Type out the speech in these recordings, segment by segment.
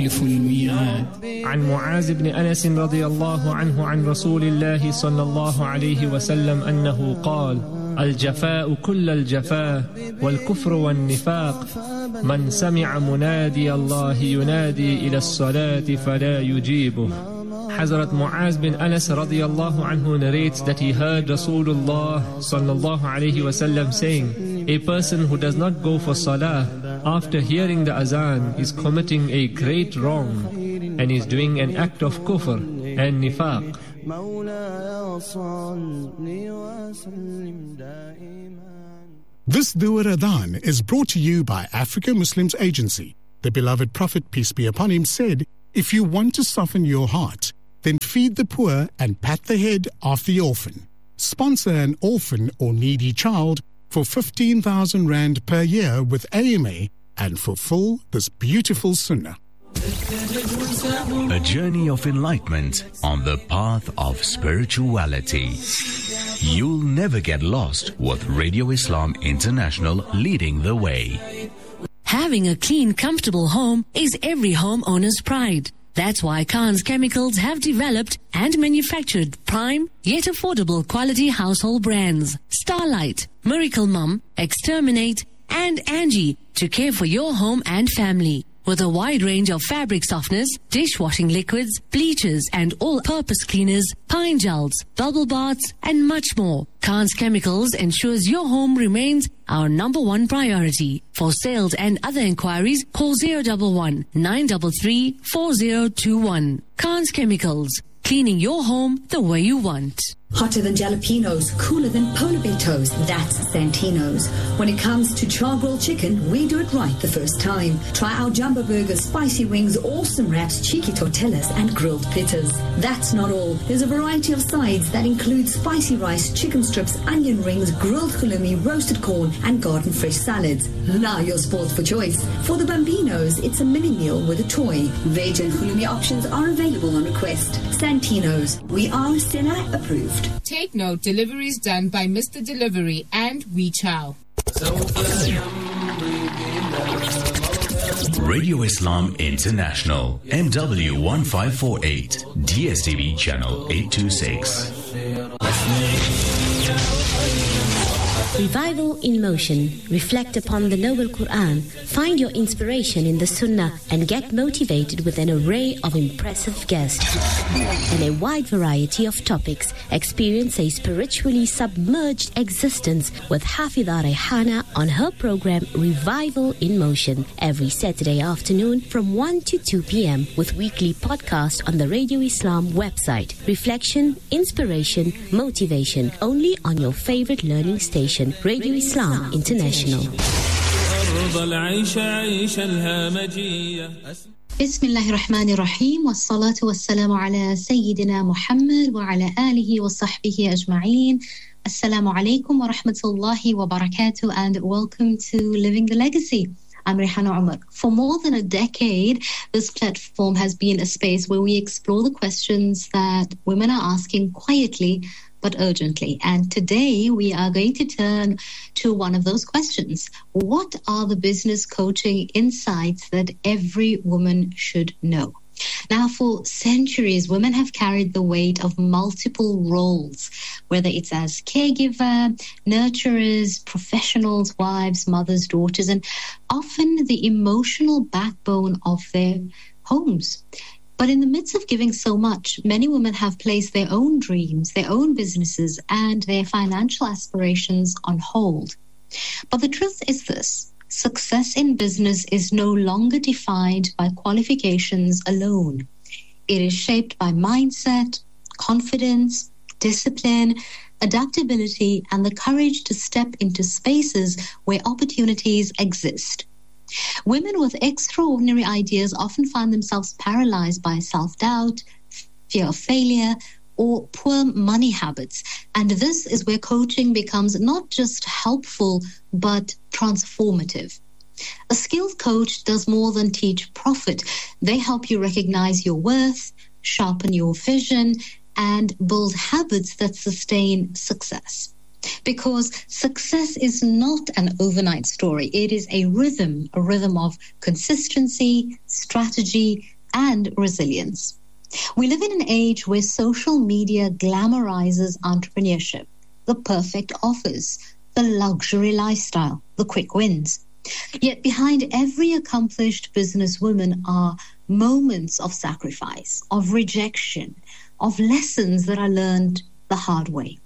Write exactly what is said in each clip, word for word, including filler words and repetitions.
يخلف الميعاد. عن معاذ بن أنس رضي الله عنه عن رسول الله صلى الله عليه وسلم أنه قال: الجفاء كل الجفاء والكفر والنفاق من سمع منادي الله ينادي إلى الصلاة فلا يجيبه. Hazrat Muaz bin Anas radiyallahu anhu narrates that he heard Rasulullah sallallahu alayhi wasallam saying, a person who does not go for salah after hearing the azan is committing a great wrong and is doing an act of kufr and nifaq. This Dua Adhan is brought to you by Africa Muslims Agency. The beloved Prophet, peace be upon him, said, if you want to soften your heart, then feed the poor and pat the head of the orphan. Sponsor an orphan or needy child for fifteen thousand rand per year with A M A and fulfill this beautiful sunnah. A journey of enlightenment on the path of spirituality. You'll never get lost with Radio Islam International leading the way. Having a clean, comfortable home is every homeowner's pride. That's why Khan's Chemicals have developed and manufactured prime yet affordable quality household brands Starlight, Miracle Mum, Exterminate and Angie to care for your home and family. With a wide range of fabric softeners, dishwashing liquids, bleachers and all-purpose cleaners, pine gels, bubble baths and much more, Khan's Chemicals ensures your home remains our number one priority. For sales and other inquiries, call zero one one, nine three three, four zero two one. Khan's Chemicals, cleaning your home the way you want. Hotter than jalapenos, cooler than polar bear toast, that's Santino's. When it comes to char-grilled chicken, we do it right the first time. Try our jumbo burgers, spicy wings, awesome wraps, cheeky tortillas, and grilled pittas. That's not all. There's a variety of sides that include spicy rice, chicken strips, onion rings, grilled halloumi, roasted corn, and garden fresh salads. Now you're spoiled for choice. For the Bambinos, it's a mini meal with a toy. Veg and halloumi options are available on request. Santino's, we are Stena approved. Take note, deliveries done by Mister Delivery and We Chow. Radio Islam International, M W one five four eight, D S T V channel eight two six. Revival in Motion. Reflect upon the Noble Quran. Find your inspiration in the Sunnah and get motivated with an array of impressive guests and a wide variety of topics. Experience a spiritually submerged existence with Hafidha Rehana on her program Revival in Motion every Saturday afternoon from one to two p.m. with weekly podcast on the Radio Islam website. Reflection, inspiration, motivation only on your favorite learning station. Radio Islam International. Bismillahir Rahmanir Rahim. Wassalatu wassalamu ala Sayyidina Muhammad wa ala alihi wa sahbihi ajma'een. Assalamu alaikum wa rahmatullahi wa barakatuh and welcome to Living the Legacy. I'm Rehana Umar. For more than a decade, this platform has been a space where we explore the questions that women are asking quietly but urgently. And today we are going to turn to one of those questions. What are the business coaching insights that every woman should know? Now, for centuries, women have carried the weight of multiple roles, whether it's as caregiver, nurturers, professionals, wives, mothers, daughters, and often the emotional backbone of their homes. But in the midst of giving so much, many women have placed their own dreams, their own businesses, and their financial aspirations on hold. But the truth is this: success in business is no longer defined by qualifications alone. It is shaped by mindset, confidence, discipline, adaptability, and the courage to step into spaces where opportunities exist. Women with extraordinary ideas often find themselves paralyzed by self-doubt, fear of failure, or poor money habits. And this is where coaching becomes not just helpful, but transformative. A skilled coach does more than teach profit. They help you recognize your worth, sharpen your vision, and build habits that sustain success. Because success is not an overnight story. It is a rhythm, a rhythm of consistency, strategy, and resilience. We live in an age where social media glamorizes entrepreneurship, the perfect offers, the luxury lifestyle, the quick wins. Yet behind every accomplished businesswoman are moments of sacrifice, of rejection, of lessons that are learned the hard way.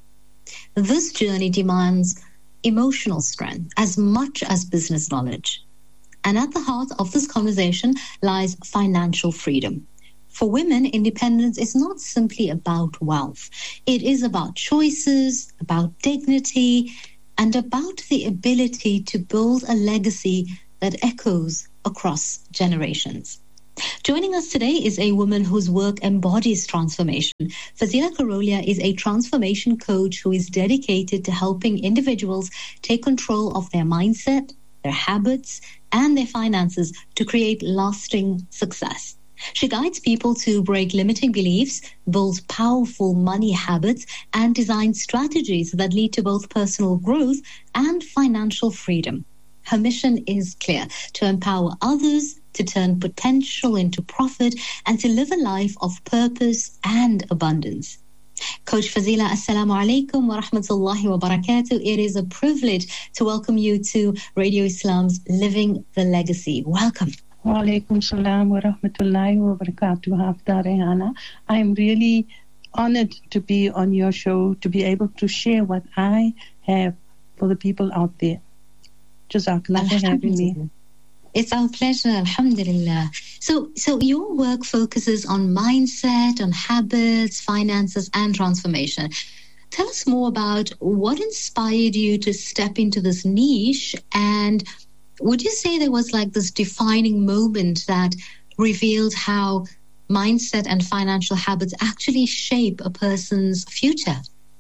This journey demands emotional strength as much as business knowledge. And at the heart of this conversation lies financial freedom. For women, independence is not simply about wealth. It is about choices, about dignity, and about the ability to build a legacy that echoes across generations. Joining us today is a woman whose work embodies transformation. Fazila Karolia is a transformation coach who is dedicated to helping individuals take control of their mindset, their habits, and their finances to create lasting success. She guides people to break limiting beliefs, build powerful money habits, and design strategies that lead to both personal growth and financial freedom. Her mission is clear: to empower others, to turn potential into profit, and to live a life of purpose and abundance. Coach Fazila, assalamu alaikum wa rahmatullahi wa barakatuh. It is a privilege to welcome you to Radio Islam's Living the Legacy. Welcome. Wa alaikum salam wa rahmatullahi wa barakatuh, Hafda Rehana. I am really honored to be on your show, to be able to share what I have for the people out there. Jazakallah for having me. It's our pleasure, alhamdulillah. So, so your work focuses on mindset, on habits, finances, and transformation. Tell us more about what inspired you to step into this niche, and would you say there was like this defining moment that revealed how mindset and financial habits actually shape a person's future?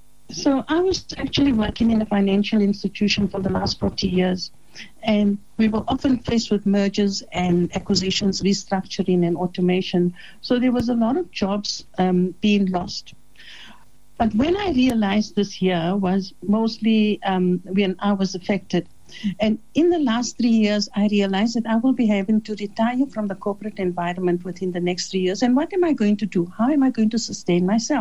So I was actually working in a financial institution for the last forty years. And we were often faced with mergers and acquisitions, restructuring and automation. So there was a lot of jobs um, being lost. But when I realized this year was mostly um, when I was affected. And in the last three years, I realized that I will be having to retire from the corporate environment within the next three years. And what am I going to do? How am I going to sustain myself?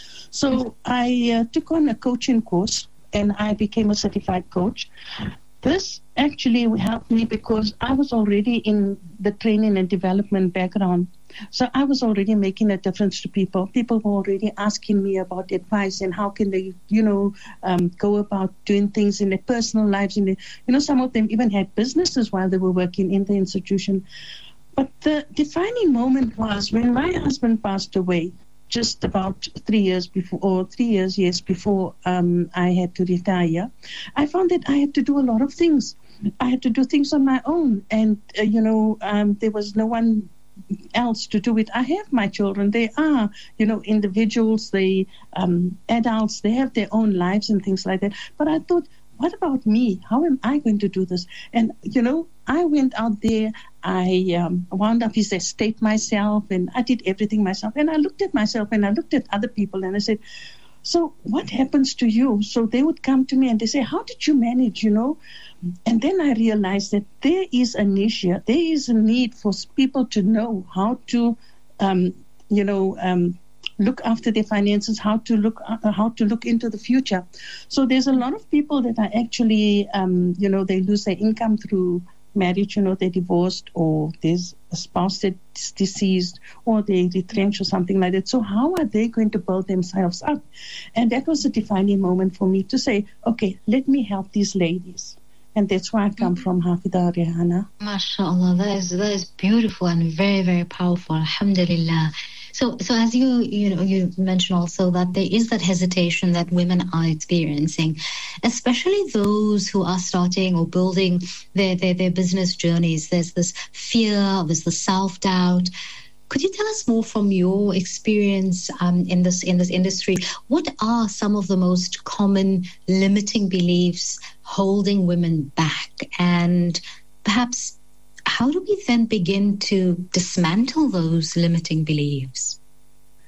So I uh, took on a coaching course and I became a certified coach. This actually helped me because I was already in the training and development background. So I was already making a difference to people. People were already asking me about advice and how can they, you know, um, go about doing things in their personal lives. In their, you know, some of them even had businesses while they were working in the institution. But the defining moment was when my husband passed away. Just about three years before, or three years, yes, before um, I had to retire, I found that I had to do a lot of things. I had to do things on my own, and uh, you know, um, there was no one else to do it. I have my children; they are, you know, individuals, they um, adults, they have their own lives and things like that. But I thought, what about me? How am I going to do this? And you know, I went out there. I um, wound up his estate myself, and I did everything myself. And I looked at myself, and I looked at other people, and I said, so what happens to you? So they would come to me, and they say, how did you manage, you know? And then I realized that there is a niche here. There is a need for people to know how to, um, you know, um, look after their finances, how to look uh, how to look into the future. So there's a lot of people that are actually, um, you know, they lose their income through marriage, you know, they're divorced, or there's a spouse that's deceased, or they retrench or something like that. So how are they going to build themselves up? And that was a defining moment for me to say, okay, let me help these ladies. And that's where I come mm-hmm. from, Hafida Rehana. MashaAllah, that is, that is beautiful and very, very powerful. Alhamdulillah. So, so as you you know you mentioned also that there is that hesitation that women are experiencing, especially those who are starting or building their their, their business journeys. There's this fear, there's the self-doubt. Could you tell us more from your experience um, in this in this industry? What are some of the most common limiting beliefs holding women back, and perhaps how do we then begin to dismantle those limiting beliefs?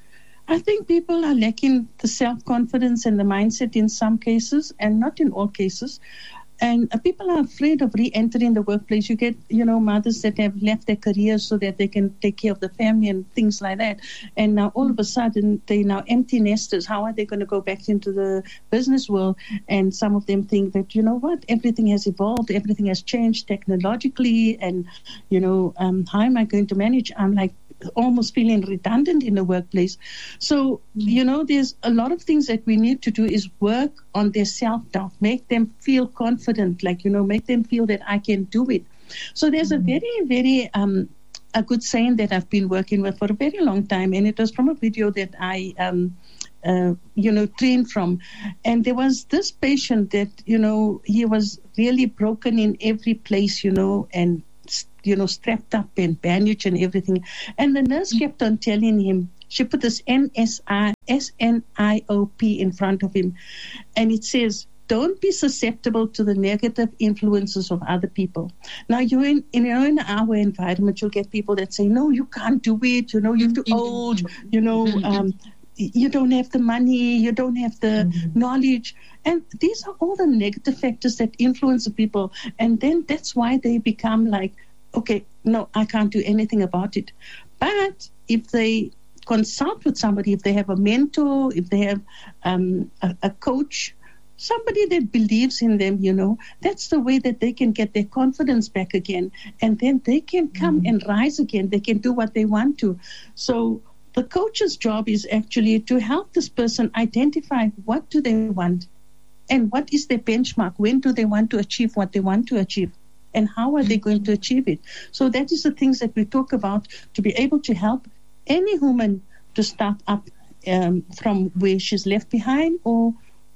I think people are lacking the self-confidence and the mindset in some cases, and not in all cases. And uh, people are afraid of re-entering the workplace. You get, you know, mothers that have left their careers so that they can take care of the family and things like that. And now all of a sudden, they're now empty nesters. How are they going to go back into the business world? And some of them think that, you know what, everything has evolved, everything has changed technologically. And, you know, um, how am I going to manage? I'm like, almost feeling redundant in the workplace. So, you know, there's a lot of things that we need to do is work on their self-doubt, make them feel confident, like, you know, make them feel that I can do it. So there's a very, very, um, a good saying that I've been working with for a very long time, and it was from a video that I, um, uh, you know, trained from. And there was this patient that, you know, he was really broken in every place, you know, and you know, strapped up and bandaged and everything. And the nurse kept on telling him, she put this N S I S N I O P in front of him. And it says, don't be susceptible to the negative influences of other people. Now, you're in, you know, in our environment, you'll get people that say, no, you can't do it. You know, you're too old. You know, um, you don't have the money. You don't have the mm-hmm. knowledge. And these are all the negative factors that influence the people. And then that's why they become like, okay, no, I can't do anything about it. But if they consult with somebody, if they have a mentor, if they have um, a, a coach, somebody that believes in them, you know, that's the way that they can get their confidence back again. And then they can come mm-hmm. and rise again. They can do what they want to. So the coach's job is actually to help this person identify what do they want and what is their benchmark. When do they want to achieve what they want to achieve? And how are they going to achieve it? So that is the things that we talk about to be able to help any woman to start up um, from where she's left behind, or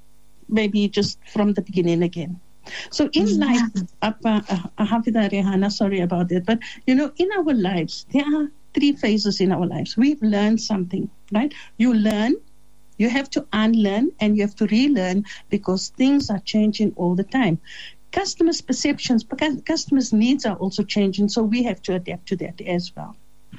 maybe just from the beginning again. So in life, uh, uh, Hafida Rehana, sorry about that, but you know, in our lives, there are three phases in our lives. We've learned something, right? You learn, you have to unlearn, and you have to relearn, because things are changing all the time. Customers' perceptions, customers' needs are also changing, so we have to adapt to that as well.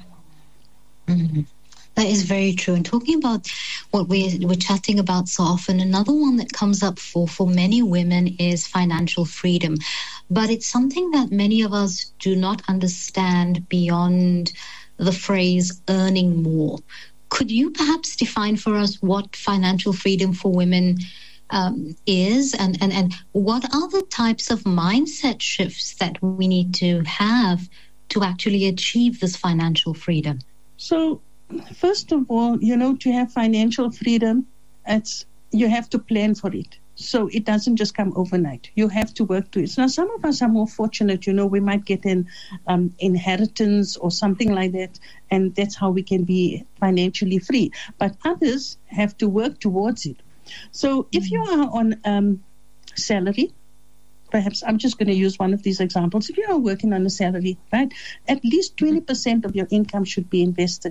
Mm-hmm. That is very true. And talking about what we're, we're chatting about so often, another one that comes up for, for many women is financial freedom. But it's something that many of us do not understand beyond the phrase earning more. Could you perhaps define for us what financial freedom for women Um, is and, and, and what are the types of mindset shifts that we need to have to actually achieve this financial freedom? So, first of all, you know, to have financial freedom, it's you have to plan for it. So it doesn't just come overnight. You have to work to it. Now, some of us are more fortunate, you know, we might get an um, inheritance or something like that, and that's how we can be financially free. But others have to work towards it. So if you are on um, salary, perhaps I'm just going to use one of these examples. If you are working on a salary, right, at least twenty percent of your income should be invested.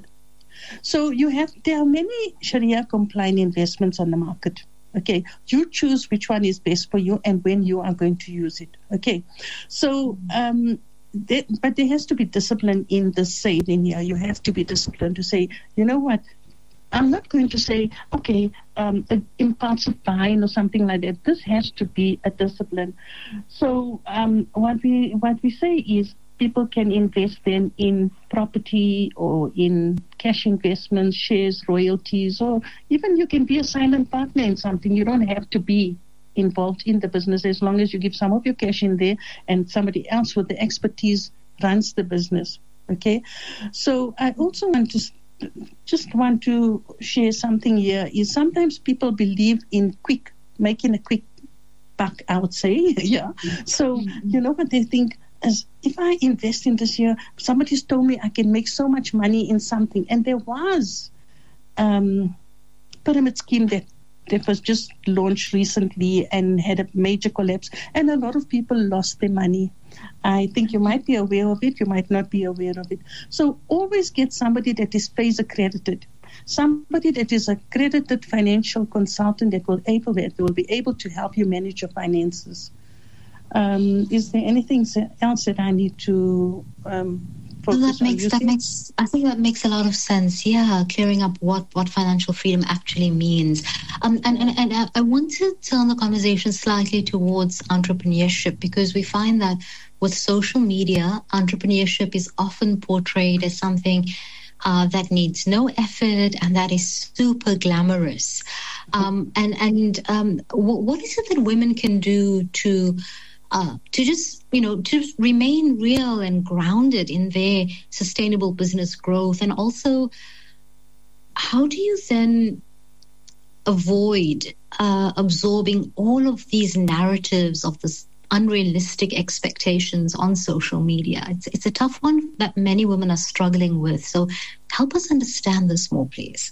So you have, there are many Sharia compliant investments on the market. Okay, you choose which one is best for you and when you are going to use it. Okay, so um, there, but there has to be discipline in the saving here. You have to be disciplined to say, you know what, I'm not going to say, okay, um, an impulsive buying or something like that. This has to be a discipline. So um, what we what we say is people can invest then in property or in cash investments, shares, royalties, or even you can be a silent partner in something. You don't have to be involved in the business as long as you give some of your cash in there and somebody else with the expertise runs the business. Okay, so I also want to just want to share something here is sometimes people believe in quick, making a quick buck, I would say. Yeah. So, you know what they think is, if I invest in this year, somebody's told me I can make so much money in something. And there was um pyramid scheme that, that was just launched recently and had a major collapse. And a lot of people lost their money. I think you might be aware of it, you might not be aware of it. So always get somebody that is FASE accredited, somebody that is accredited financial consultant that will able that will be able to help you manage your finances. Um, is there anything else that I need to um, So that makes that makes I think that makes a lot of sense. Yeah, clearing up what, what financial freedom actually means. Um, and and, and I want to turn the conversation slightly towards entrepreneurship, because we find that with social media, entrepreneurship is often portrayed as something uh, that needs no effort and that is super glamorous. Um, and and um, w- what is it that women can do to Uh, to just, you know, to remain real and grounded in their sustainable business growth? And also, how do you then avoid uh, absorbing all of these narratives of this unrealistic expectations on social media? It's, it's a tough one that many women are struggling with. So help us understand this more, please.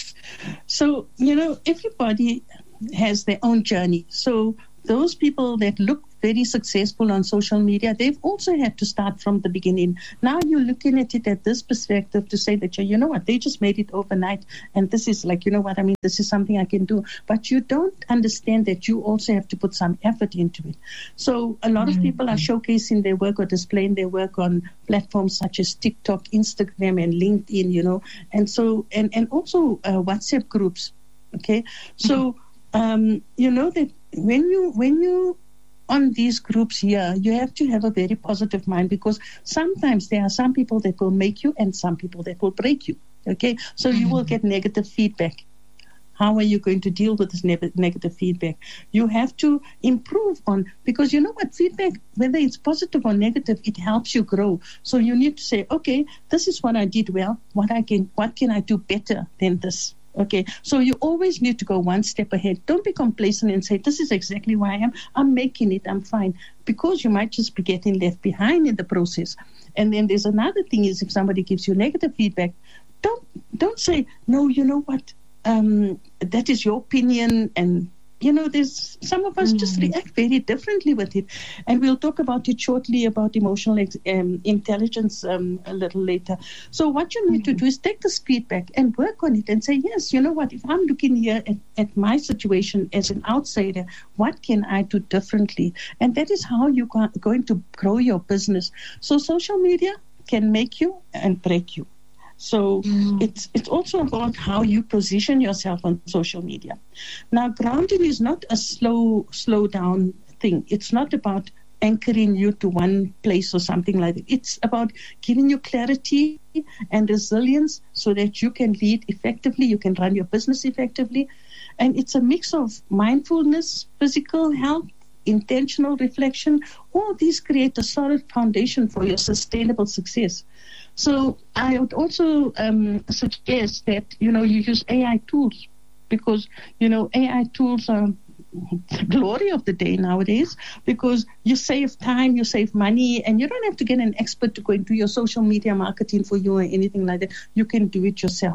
So, you know, everybody has their own journey. So those people that look very successful on social media, they've also had to start from the beginning. Now you're looking at it at this perspective to say that, you know what, they just made it overnight. And this is like, you know what, I mean, this is something I can do. But you don't understand that you also have to put some effort into it. So a lot mm-hmm. of people are showcasing their work or displaying their work on platforms such as TikTok, Instagram, and LinkedIn, you know, and so, and, and also uh, WhatsApp groups. Okay. So, um, you know that when you, when you, on these groups here, you have to have a very positive mind, because sometimes there are some people that will make you and some people that will break you. Okay, so mm-hmm. you will get negative feedback. How are you going to deal with this ne- negative feedback? You have to improve on, because you know what, feedback, whether it's positive or negative, it helps you grow. So you need to say, okay, this is what I did well. What I can, what can I do better than this? Okay, so you always need to go one step ahead. Don't be complacent and say, this is exactly where I am. I'm making it. I'm fine. Because you might just be getting left behind in the process. And then there's another thing is, if somebody gives you negative feedback, don't don't say, no, you know what, um, that is your opinion. And, you know, there's some of us mm-hmm. just react very differently with it. And we'll talk about it shortly, about emotional ex- um, intelligence um, a little later. So what you need mm-hmm. to do is take this feedback and work on it and say, yes, you know what, if I'm looking here at, at my situation as an outsider, what can I do differently? And that is how you're go- going to grow your business. So social media can make you and break you. So mm. it's it's also about how you position yourself on social media. Now, grounding is not a slow, slow down thing. It's not about anchoring you to one place or something like that. It's about giving you clarity and resilience so that you can lead effectively, you can run your business effectively. And it's a mix of mindfulness, physical health, intentional reflection. All these create a solid foundation for your sustainable success. So I would also um, suggest that, you know, you use A I tools, because, you know, A I tools are the glory of the day nowadays, because you save time, you save money, and you don't have to get an expert to go and do your social media marketing for you or anything like that. You can do it yourself.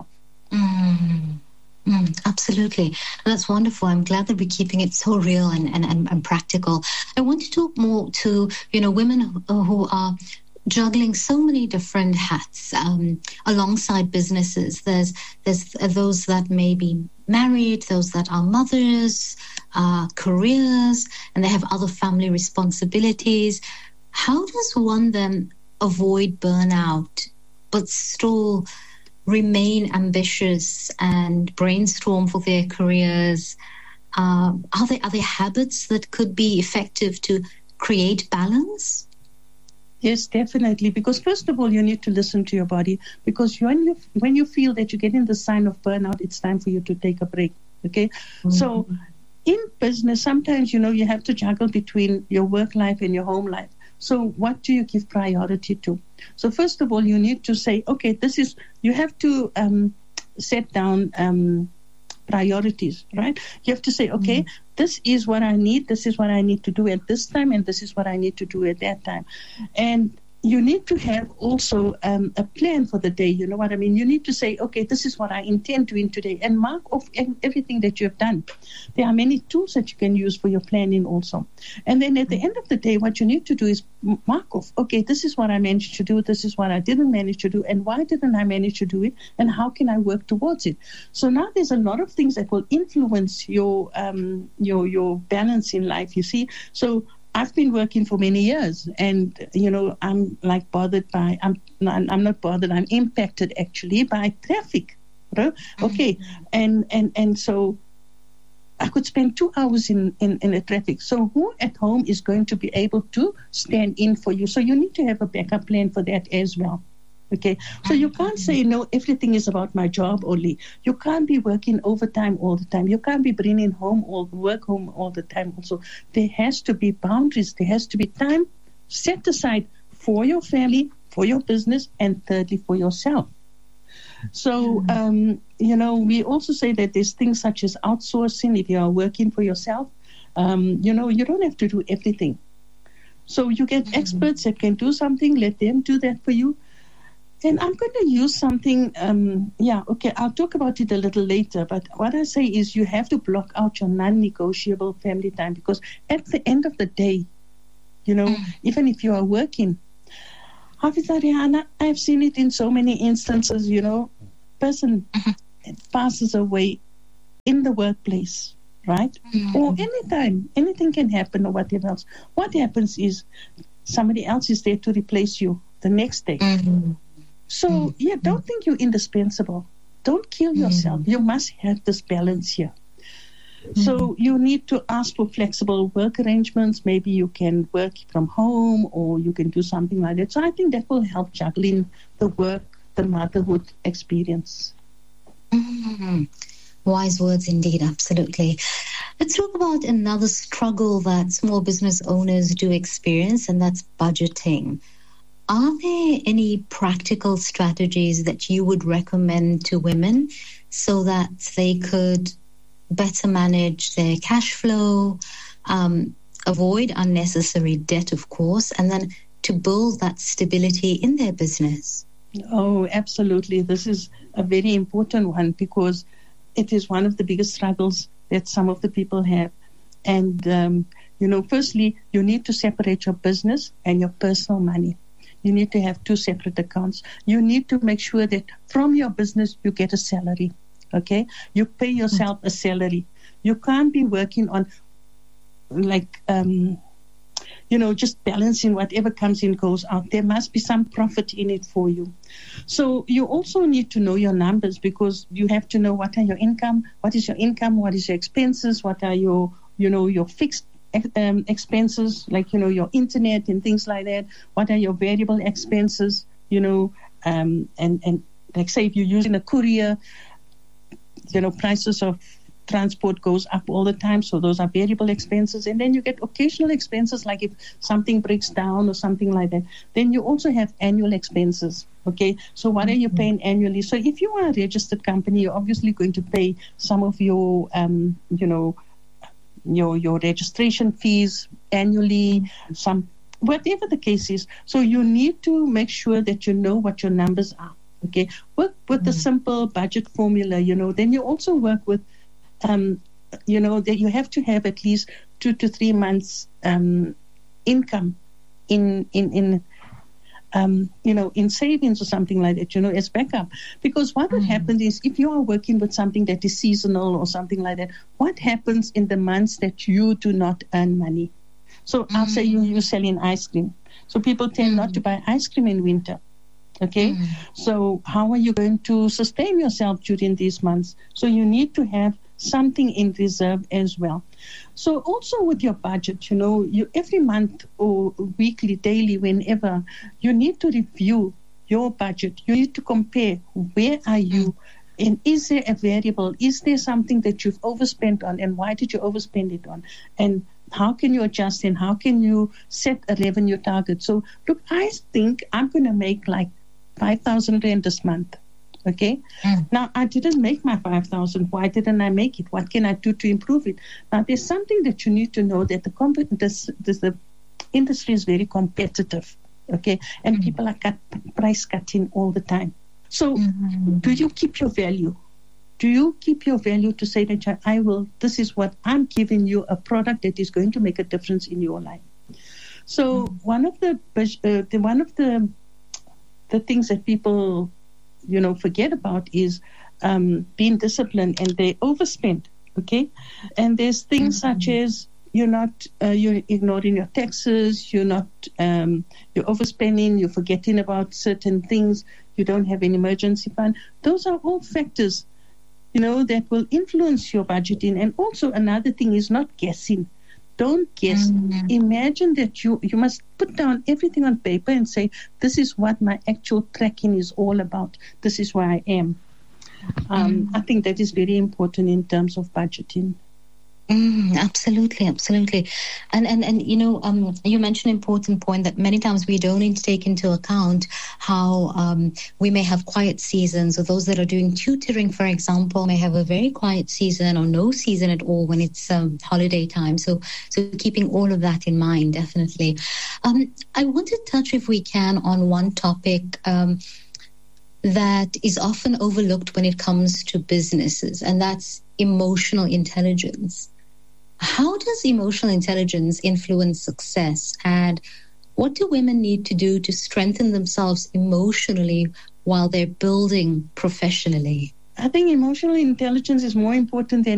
Mm. Mm, absolutely. That's wonderful. I'm glad that we're keeping it so real and, and, and, and practical. I want to talk more to, you know, women who, who are juggling so many different hats um, alongside businesses. There's there's those that may be married, those that are mothers, uh, careers, and they have other family responsibilities. How does one then avoid burnout but still remain ambitious and brainstorm for their careers? Uh, are there are there habits that could be effective to create balance? Yes, definitely. Because first of all, you need to listen to your body. Because when you when you feel that you're getting the sign of burnout, it's time for you to take a break. Okay, mm-hmm. So in business, sometimes you know you have to juggle between your work life and your home life. So what do you give priority to? So first of all, you need to say, okay, this is, you have to um, set down um, priorities, right? You have to say, okay, mm-hmm. this is what I need, this is what I need to do at this time, and this is what I need to do at that time. And you need to have also um, a plan for the day. You know what I mean? You need to say, okay, this is what I intend doing today, and mark off everything that you have done. There are many tools that you can use for your planning also. And then at the end of the day, what you need to do is mark off, okay, this is what I managed to do, this is what I didn't manage to do, and why didn't I manage to do it, and how can I work towards it? So now there's a lot of things that will influence your um, your your balance in life, you see. So I've been working for many years, and you know, I'm like bothered by. I'm I'm not bothered. I'm impacted actually by traffic. Right? Okay, mm-hmm. and and and so I could spend two hours in, in in the traffic. So who at home is going to be able to stand in for you? So you need to have a backup plan for that as well. Okay, so you can't say, no, everything is about my job only. You can't be working overtime all the time. You can't be bringing home all work home all the time also. There has to be boundaries. There has to be time set aside for your family, for your business, and thirdly, for yourself. So, um, you know, we also say that there's things such as outsourcing. If you are working for yourself, um, you know, you don't have to do everything. So you get experts that can do something, let them do that for you. And I'm going to use something, um, yeah, okay, I'll talk about it a little later. But what I say is you have to block out your non-negotiable family time, because at the end of the day, you know, mm. even if you are working, Hafiza Rihanna, I've seen it in so many instances, you know, person mm-hmm. passes away in the workplace, right? Mm-hmm. Or anytime, anything can happen or whatever else. What happens is somebody else is there to replace you the next day. Mm-hmm. So, yeah, don't think you're indispensable. Don't kill yourself. Mm-hmm. You must have this balance here. Mm-hmm. So you need to ask for flexible work arrangements. Maybe you can work from home or you can do something like that. So I think that will help juggling the work, the motherhood experience. Mm-hmm. Wise words indeed, absolutely. Let's talk about another struggle that small business owners do experience, and that's budgeting. Are there any practical strategies that you would recommend to women so that they could better manage their cash flow, um, avoid unnecessary debt, of course, and then to build that stability in their business? Oh, absolutely. This is a very important one because it is one of the biggest struggles that some of the people have. And, um, you know, firstly, you need to separate your business and your personal money. You need to have two separate accounts. You need to make sure that from your business, you get a salary, okay? You pay yourself a salary. You can't be working on, like, um, you know, just balancing whatever comes in, goes out. There must be some profit in it for you. So you also need to know your numbers because you have to know what are your income, what is your income, what is your expenses, what are your, you know, your fixed Um, expenses, like, you know, your internet and things like that. What are your variable expenses, you know, um, and, and like say if you're using a courier, you know, prices of transport goes up all the time. So those are variable expenses. And then you get occasional expenses, like if something breaks down or something like that. Then you also have annual expenses. Okay. So what are you paying annually? So if you are a registered company, you're obviously going to pay some of your, um, you know, your your registration fees annually, some whatever the case is. So you need to make sure that you know what your numbers are. Okay, work with mm-hmm. the simple budget formula. You know, then you also work with, um, you know, that you have to have at least two to three months um, income in in in. Um, you know, in savings or something like that, you know, as backup. Because what would mm. happen is if you are working with something that is seasonal or something like that, what happens in the months that you do not earn money? So mm. I'll say you, you're selling ice cream. So people tend mm. not to buy ice cream in winter. Okay? Mm. So how are you going to sustain yourself during these months? So you need to have something in reserve as well. So also with your budget, you know, you every month or weekly, daily, whenever, you need to review your budget. You need to compare where are you and is there a variable? Is there something that you've overspent on and why did you overspend it on? And how can you adjust and how can you set a revenue target? So look, I think I'm going to make like five thousand rand this month. Okay. Mm. Now, I didn't make my five thousand. Why didn't I make it? What can I do to improve it? Now, there's something that you need to know that the comp- this, this, the industry is very competitive. Okay. And mm. people are cut, price cutting all the time. So mm-hmm. do you keep your value? Do you keep your value to say that I will, this is what I'm giving you, a product that is going to make a difference in your life? So mm. one of the, uh, the, one of the, the things that people, you know, forget about is um, being disciplined, and they overspend, okay? And there's things mm-hmm. such as, you're not, uh, you're ignoring your taxes, you're not, um, you're overspending, you're forgetting about certain things, you don't have an emergency fund. Those are all factors, you know, that will influence your budgeting. And also another thing is not guessing. Don't guess. Mm-hmm. Imagine that you, you must put down everything on paper and say, this is what my actual tracking is all about. This is where I am. Um, mm-hmm. I think that is very important in terms of budgeting. Mm, absolutely, absolutely. And, and, and you know, um, you mentioned an important point that many times we don't need to take into account how um, we may have quiet seasons, or those that are doing tutoring, for example, may have a very quiet season or no season at all when it's um, holiday time. So, so keeping all of that in mind, definitely. Um, I want to touch, if we can, on one topic um, that is often overlooked when it comes to businesses, and that's emotional intelligence. How does emotional intelligence influence success, and what do women need to do to strengthen themselves emotionally while they're building professionally? I think emotional intelligence is more important than